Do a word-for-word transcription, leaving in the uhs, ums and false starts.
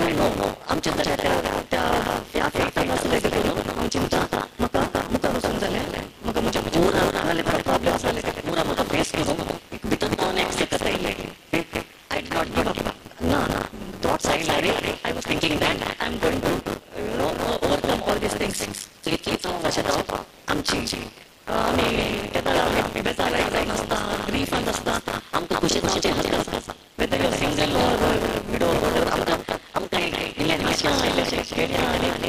No no आमच्या त्या त्या त्या फॅक्टर नासले ते करून आमची मुता म्हाका मुखार वचूंक जालें म्हाका म्हज्या पूरा नाल्यार म्हाका प्रॉब्लम जाले पूरा म्हाका फेस करून भितर पावन एक्सेप्ट जाता I did not give up. No, no. Thoughts I had, I was thinking that I'm going to, you know, overcome all these things. So it keeps on अशें जावप आमची आमी केन्ना आमी बेजार एग्जाम आसता रिफंड आसता आमकां खुशी खुशीचे हसता वेदर यू सिंगल और विडो आमकां आमकां इल्लें नाशा इल्लेशें खेळया आनी